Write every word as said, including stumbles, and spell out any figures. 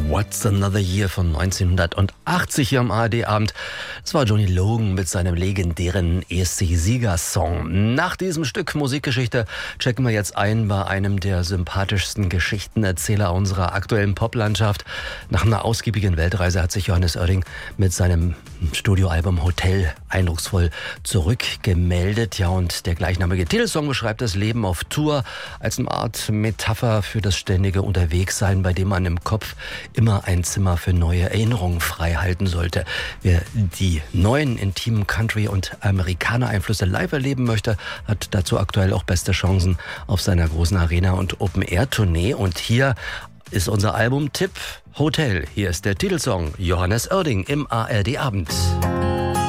What's Another Year von neunzehnhundertachtzig hier am A R D-Abend. Das war Johnny Logan mit seinem legendären E S C-Sieger-Song. Nach diesem Stück Musikgeschichte checken wir jetzt ein bei einem der sympathischsten Geschichtenerzähler unserer aktuellen Poplandschaft. Nach einer ausgiebigen Weltreise hat sich Johannes Oerding mit seinem Studioalbum Hotel eindrucksvoll zurückgemeldet. Ja, und der gleichnamige Titelsong beschreibt das Leben auf Tour als eine Art Metapher für das ständige Unterwegssein, bei dem man im Kopf immer ein Zimmer für neue Erinnerungen frei halten sollte. Wer die neuen intimen Country- und Amerikaner-Einflüsse live erleben möchte, hat dazu aktuell auch beste Chancen auf seiner großen Arena- und Open-Air-Tournee. Und hier ist unser Albumtipp Hotel. Hier ist der Titelsong Johannes Oerding im A R D-Abend.